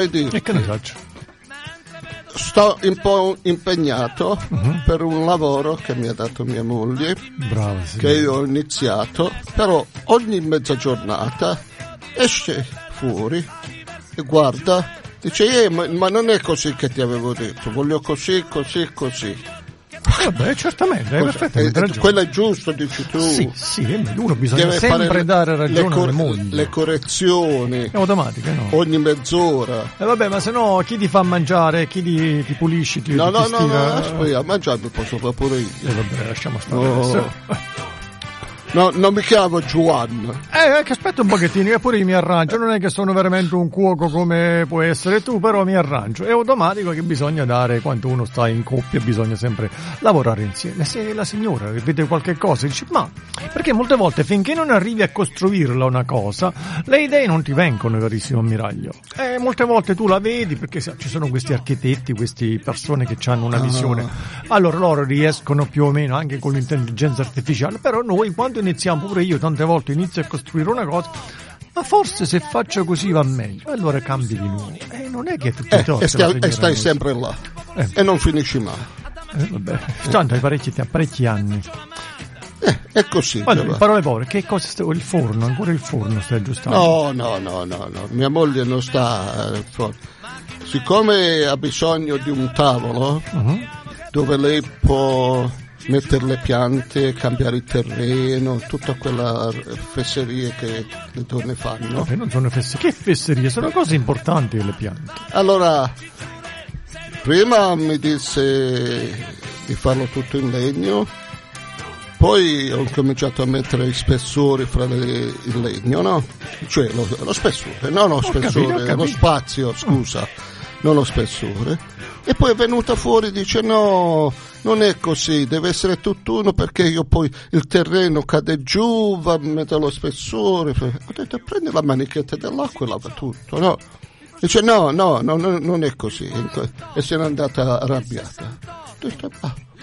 E che ne faccio? Sto un po' impegnato per un lavoro che mi ha dato mia moglie, Bravo, sì. che io ho iniziato, però ogni mezza giornata esce fuori e guarda, dice ma non è così che ti avevo detto, voglio così. Vabbè, certamente, hai perfettamente ragione. Quello è giusto, dici tu. Sì, uno bisogna deve sempre fare dare ragione alle mogli. Le correzioni. È automatiche, no? Ogni mezz'ora. Vabbè, ma se no chi ti fa mangiare, chi ti pulisci, ti No, stira... aspetta, a mangiare mi posso fare pure io. Vabbè, lasciamo stare No. adesso. No, non mi chiamo Giovanni. Che aspetta un pochettino, che pure io mi arrangio. Non è che sono veramente un cuoco come puoi essere tu, però mi arrangio. È automatico che bisogna dare, quando uno sta in coppia, bisogna sempre lavorare insieme. Se la signora vede qualche cosa, dice, ma perché molte volte finché non arrivi a costruirla una cosa, le idee non ti vengono, carissimo ammiraglio. Molte volte tu la vedi, perché ci sono questi architetti, queste persone che hanno una visione. Allora loro riescono più o meno anche con l'intelligenza artificiale, però noi quando iniziamo, pure io tante volte inizio a costruire una cosa, ma forse se faccio così va meglio, allora cambi di nuovo. Non è che tutti i torti e stai sempre là e non finisci mai. Vabbè, tanto hai parecchi anni. È così. Allora, parole povere, che cosa il forno, ancora il forno stai aggiustando? No, mia moglie non sta fuori. Siccome ha bisogno di un tavolo dove lei può mettere le piante, cambiare il terreno, tutta quella fesserie che le donne fanno. Non sono fesserie, che fesserie? Sono cose importanti le piante. Allora, prima mi disse di farlo tutto in legno, poi ho cominciato a mettere gli spessori fra il legno, no? Cioè lo spessore, no, lo spessore, lo spazio, scusa, non lo spessore. E poi è venuta fuori e dice no, non è così, deve essere tutt'uno perché io poi il terreno cade giù, va a mettere lo spessore. Ho detto prendi la manichetta dell'acqua e lava tutto, no? Dice no, non è così. E se n'è andata arrabbiata. Ho detto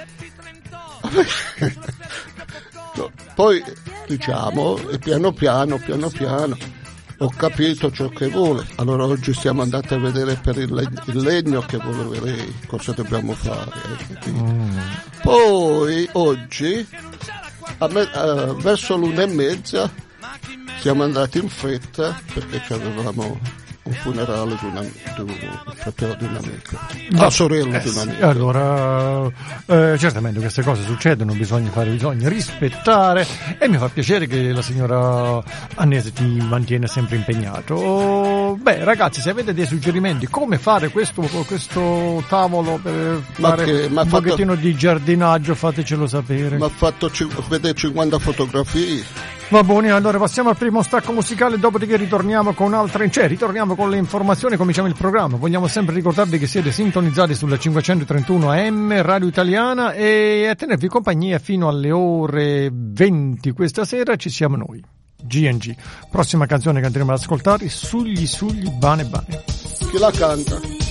no. Poi diciamo, e piano piano ho capito ciò che vuole. Allora oggi siamo andati a vedere per il legno che vuole lei, cosa dobbiamo fare. Poi oggi verso l'1:30 siamo andati in fretta perché avevamo un funerale il fratello di un amico, la sorella di un amico. Allora, certamente queste cose succedono, bisogna rispettare, e mi fa piacere che la signora Agnese ti mantiene sempre impegnato. Beh, ragazzi, se avete dei suggerimenti come fare questo tavolo per fare un pochettino di giardinaggio, fatecelo sapere. Mi ha fatto vedere 50 fotografie. Va bene, allora passiamo al primo stacco musicale, dopodiché ritorniamo con ritorniamo con le informazioni, cominciamo il programma. Vogliamo sempre ricordarvi che siete sintonizzati sulla 531 AM Radio Italiana e a tenervi compagnia fino alle ore 20 questa sera ci siamo noi, G&G. Prossima canzone che andremo ad ascoltare, Sugli Bane Bane. Chi la canta?